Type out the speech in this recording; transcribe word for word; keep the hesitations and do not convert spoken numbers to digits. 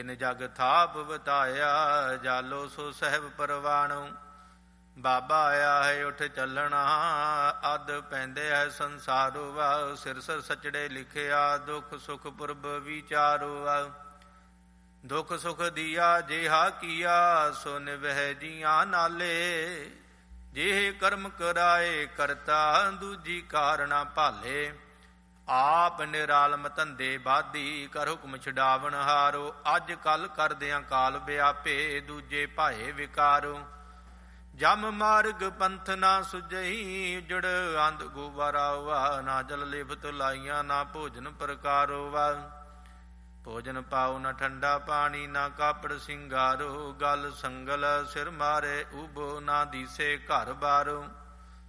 ਤਿਨ ਜਗ ਥਾਪ ਬਤਾਇਆ, ਜਾਲੋ ਸੋ ਸਹਿਬ ਪਰਵਾਣੋ। ਬਾਬਾ ਆਇਆ ਹੈ ਉਠ ਚੱਲਣਾ, ਅੱਧ ਪੈਂਦੇ ਹੈ ਸੰਸਾਰੋ। ਵਾ ਸਿਰਸ ਸਚੜੇ ਲਿਖਿਆ, ਦੁਖ ਸੁਖ ਪੁਰਬ ਵਿਚਾਰੋ। ਦੁਖ ਸੁਖ ਦੀਆ ਜਿਹਾ ਕੀਆ, ਸੋ ਨਿਵਹਿ ਜੀਆਂ ਨਾਲੇ। ਜਿਹੇ ਕਰਮ ਕਰਾਏ ਕਰਤਾ, ਦੂਜੀ ਕਾਰਣਾ ਭਾਲੇ। ਆਪ ਨਿਰਾਲਮ ਧੰਦੇ ਬਾਧੀ, ਕਰ ਹੁਕਮ ਛਡਾਵਣ ਹਾਰੋ। ਅੱਜ ਕੱਲ ਕਰਦਿਆਂ ਕਾਲ ਵਿਆਪੇ, ਦੂਜੇ ਭਾਏ ਵਿਕਾਰੋ। ਜਮ ਮਾਰਗ ਪੰਥ ਨਾ ਸੁਝਈ, ਉਜੜ ਅੰਧ ਗੁਬਾਰਾ ਵਾ। ਨਾ ਜਲ ਲੇਭਤ ਲਾਈਆਂ, ਨਾ ਭੋਜਨ ਪ੍ਰਕਾਰੋ ਵਾ। ਭੋਜਨ ਪਾਉ ਨਾ ਠੰਡਾ ਪਾਣੀ, ਨਾ ਕਾਪੜ ਸਿੰਗਾਰੋ। ਗਲ ਸੰਗਲ ਸਿਰ ਮਾਰੇ ਉਬੋ, ਨਾ ਦੀਸੇ ਘਰ ਬਾਰੋ।